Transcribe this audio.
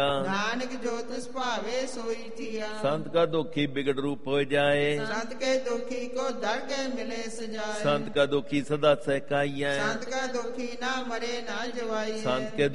नानक जो तिस भावे सोई थिया। संत का दुखी बिगड़ रूप हो जाए, संत के दुखी को दर के मिले सजाए। संत का दुखी सदा सहकाई है, संत का दुखी ना मरे ना जवाई। संत के